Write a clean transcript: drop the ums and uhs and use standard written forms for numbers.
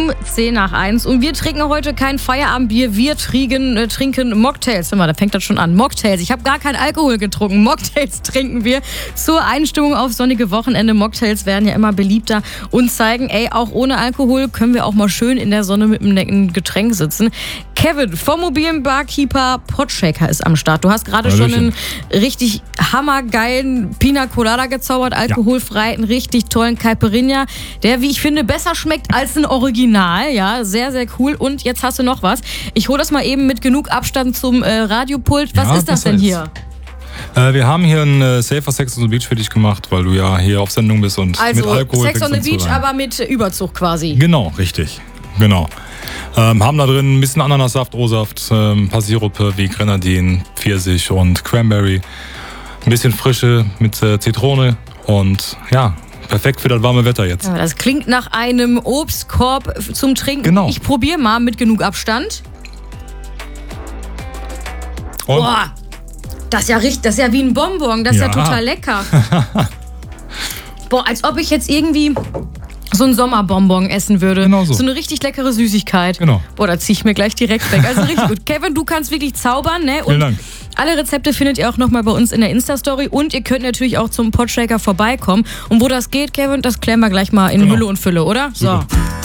um 10:10. Und wir trinken heute kein Feierabendbier, wir trinken Mocktails. Hör mal, da fängt das schon an. Mocktails. Ich habe gar keinen Alkohol getrunken. Mocktails trinken wir zur Einstimmung auf sonnige Wochenende. Mocktails werden ja immer beliebter und zeigen, auch ohne Alkohol können wir auch mal schön in der Sonne mit einem Getränk sitzen. Kevin vom mobilen Barkeeper Potshaker ist am Start. Du hast gerade schon einen richtig hammergeilen Pina Colada gezaubert, alkoholfrei, einen richtig tollen Caipirinha, der, wie ich finde, besser schmeckt als ein Original. Ja, sehr, sehr cool. Und jetzt hast du noch was. Ich hole das mal eben mit genug Abstand zum Radiopult. Was ist das denn hier? Wir haben hier ein Safer Sex on the Beach für dich gemacht, weil du ja hier auf Sendung bist und also mit Alkohol... Sex on the Beach, aber mit Überzug quasi. Genau, richtig. Genau. Haben da drin ein bisschen Ananassaft, O-Saft, ein paar Sirupe wie Grenadin, Pfirsich und Cranberry. Ein bisschen Frische mit Zitrone und ja, perfekt für das warme Wetter jetzt. Ja, das klingt nach einem Obstkorb zum Trinken. Genau. Ich probiere mal mit genug Abstand. Und? Boah, das ist ja wie ein Bonbon, das ist ja total lecker. Boah, als ob ich jetzt irgendwie so ein Sommerbonbon essen würde. Genau so. So eine richtig leckere Süßigkeit. Genau. Boah, da ziehe ich mir gleich direkt weg. Also richtig gut. Kevin, du kannst wirklich zaubern, ne? Und vielen Dank. Alle Rezepte findet ihr auch nochmal bei uns in der Insta-Story. Und ihr könnt natürlich auch zum Potshaker vorbeikommen. Und wo das geht, Kevin, das klären wir gleich mal in Hülle und Fülle, oder? Super. So.